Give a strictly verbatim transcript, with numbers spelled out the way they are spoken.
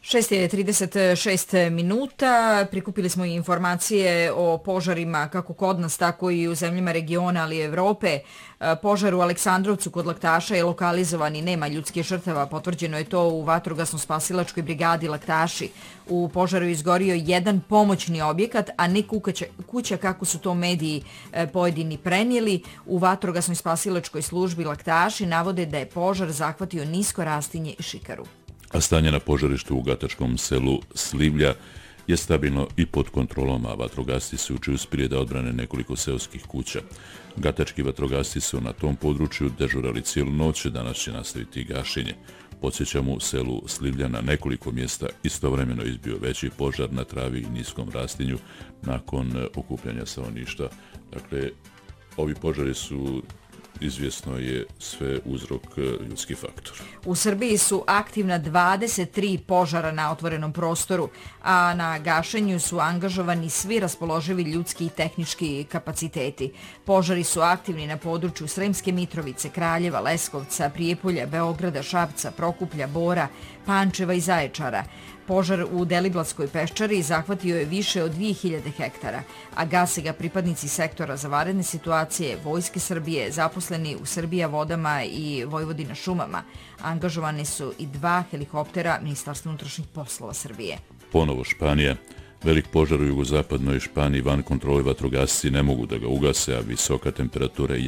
šest je trideset šest minuta. Prikupili smo informacije o požarima kako kod nas, tako i u zemljama regiona, ali i Evrope. Požar u Aleksandrovcu kod Laktaša je lokalizovan i nema ljudskih žrtava. Potvrđeno je to u vatrogasno-spasilačkoj brigadi Laktaši. U požaru je izgorio jedan pomoćni objekat, a ne kuća kako su to mediji pojedini prenijeli. U vatrogasnoj spasilačkoj službi Laktaši navode da je požar zahvatio nisko rastinje i šikaru. A stanje na požarištu u gatačkom selu Slivlja je stabilno i pod kontrolom, a vatrogasci su juče uspjeli da odbrane nekoliko seoskih kuća. Gatački vatrogasci su na tom području dežurali cijelu noć, danas će nastaviti gašenje. Podsjećamo, u selu Slivlja na nekoliko mjesta istovremeno izbio veći požar na travi i niskom rastinju nakon okupljanja stanovništva. Dakle, ovi požari su, izvjesno je, sve uzrok ljudski faktor. U Srbiji su aktivna dvadeset tri požara na otvorenom prostoru, a na gašenju su angažovani svi raspoloživi ljudski i tehnički kapaciteti. Požari su aktivni na području Sremske Mitrovice, Kraljeva, Leskovca, Prijepolja, Beograda, Šapca, Prokuplja, Bora, Pančeva i Zaječara. Požar u Deliblatskoj peščari zahvatio je više od dvije hiljade hektara, a gase ga pripadnici sektora za vanredne situacije, Vojske Srbije, zaposleni u Srbija vodama i Vojvodina šumama. Angažovani su i dva helikoptera Ministarstva unutrašnjih poslova Srbije. Ponovo Španija. Velik požar u jugozapadnoj Španiji van kontrole, vatrogasci ne mogu da ga ugase, a visoka temperatura i